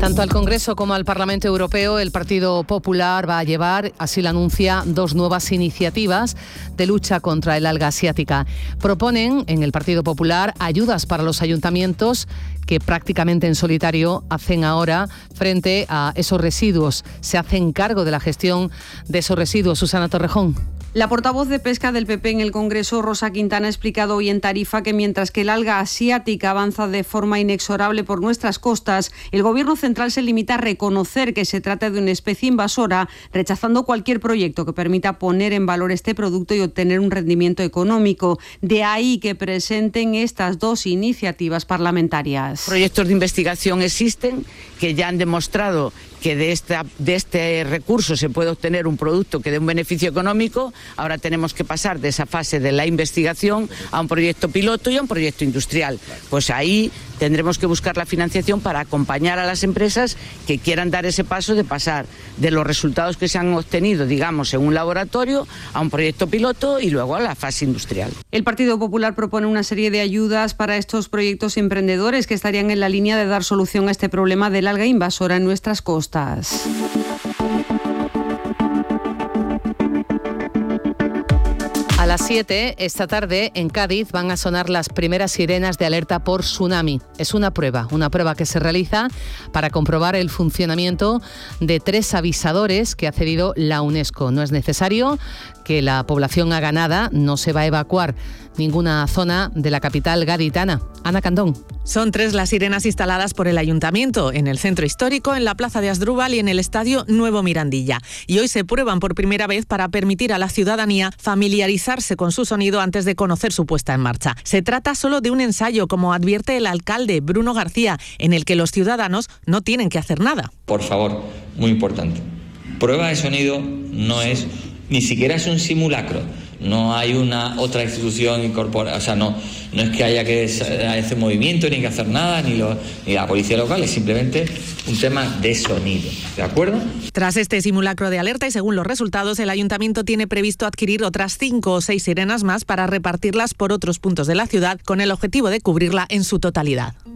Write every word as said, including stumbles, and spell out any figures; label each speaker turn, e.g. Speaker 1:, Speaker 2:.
Speaker 1: Tanto al Congreso como al Parlamento Europeo, el Partido Popular va a llevar, así lo anuncia, dos nuevas iniciativas de lucha contra el alga asiática. Proponen en el Partido Popular ayudas para los ayuntamientos que prácticamente en solitario hacen ahora frente a esos residuos. Se hacen cargo de la gestión de esos residuos. Susana Torrejón.
Speaker 2: La portavoz de Pesca del P P en el Congreso, Rosa Quintana, ha explicado hoy en Tarifa que mientras que el alga asiática avanza de forma inexorable por nuestras costas, el Gobierno central se limita a reconocer que se trata de una especie invasora, rechazando cualquier proyecto que permita poner en valor este producto y obtener un rendimiento económico. De ahí que presenten estas dos iniciativas parlamentarias.
Speaker 3: Proyectos de investigación existen que ya han demostrado que de, esta, de este recurso se puede obtener un producto que dé un beneficio económico. Ahora tenemos que pasar de esa fase de la investigación a un proyecto piloto y a un proyecto industrial. Pues ahí tendremos que buscar la financiación para acompañar a las empresas que quieran dar ese paso de pasar de los resultados que se han obtenido, digamos, en un laboratorio a un proyecto piloto y luego a la fase industrial.
Speaker 2: El Partido Popular propone una serie de ayudas para estos proyectos emprendedores que estarían en la línea de dar solución a este problema del alga invasora en nuestras costas.
Speaker 1: A las siete, esta tarde, en Cádiz, van a sonar las primeras sirenas de alerta por tsunami. Es una prueba, una prueba que se realiza para comprobar el funcionamiento de tres avisadores que ha cedido la UNESCO. No es necesario que la población haga nada, no se va a evacuar ninguna zona de la capital gaditana. Ana Candón.
Speaker 4: Son tres las sirenas instaladas por el Ayuntamiento, en el Centro Histórico, en la Plaza de Asdrúbal y en el Estadio Nuevo Mirandilla. Y hoy se prueban por primera vez para permitir a la ciudadanía familiarizarse con su sonido antes de conocer su puesta en marcha. Se trata solo de un ensayo, como advierte el alcalde Bruno García, en el que los ciudadanos no tienen que hacer nada.
Speaker 5: Por favor, muy importante. Prueba de sonido no es, ni siquiera es un simulacro. No hay una otra institución incorporada, o sea, no, no es que haya que hacer movimiento, ni que hacer nada, ni, lo, ni la policía local, es simplemente un tema de sonido, ¿de acuerdo?
Speaker 4: Tras este simulacro de alerta y según los resultados, el Ayuntamiento tiene previsto adquirir otras cinco o seis sirenas más para repartirlas por otros puntos de la ciudad con el objetivo de cubrirla en su totalidad.